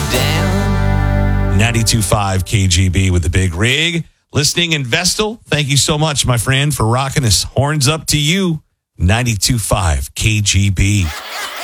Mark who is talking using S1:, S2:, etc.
S1: down.
S2: 92.5 KGB with the big rig. Listening in Vestal, thank you so much, my friend, for rocking us. Horns up to you. 92.5 KGB.